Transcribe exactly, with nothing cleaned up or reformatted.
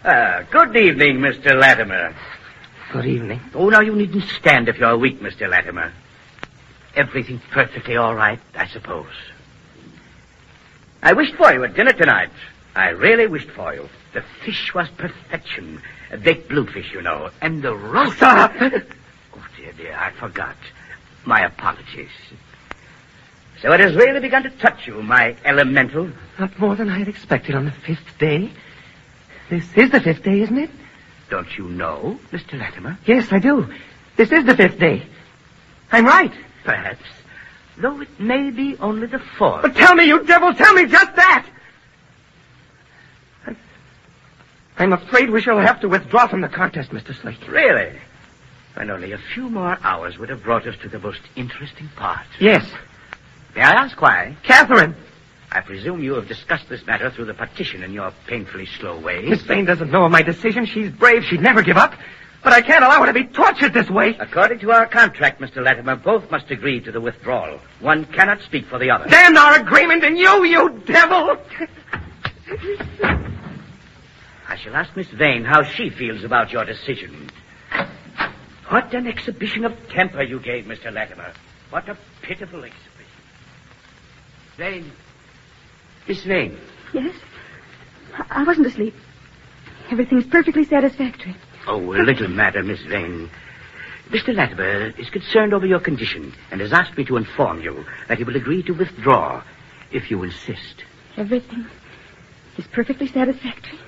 Ah, good evening, Mister Latimer. Good evening. Oh, now you needn't stand if you're weak, Mister Latimer. Everything perfectly all right, I suppose. I wished for you at dinner tonight. I really wished for you. The fish was perfection. A baked bluefish, you know. And the roast... Stop! Oh, dear, dear, I forgot. My apologies. So it has really begun to touch you, my elemental. Not more than I had expected on the fifth day. This is the fifth day, isn't it? Don't you know, Mister Latimer? Yes, I do. This is the fifth day. I'm right. Perhaps. Though it may be only the fourth. But tell me, you devil, tell me just that! I'm, I'm afraid we shall have to withdraw from the contest, Mister Slate. Really? And only a few more hours would have brought us to the most interesting part. Yes. May I ask why? Catherine! I presume you have discussed this matter through the partition in your painfully slow way. Miss Vane doesn't know of my decision. She's brave. She'd never give up. But I can't allow her to be tortured this way. According to our contract, Mister Latimer, both must agree to the withdrawal. One cannot speak for the other. Damn our agreement and you, you devil! I shall ask Miss Vane how she feels about your decision. What an exhibition of temper you gave, Mister Latimer. What a pitiful exhibition. Vane. Miss Vane. Yes? I wasn't asleep. Everything's perfectly satisfactory. Oh, a little matter, Miss Vane. Mister Latimer is concerned over your condition and has asked me to inform you that he will agree to withdraw if you insist. Everything is perfectly satisfactory.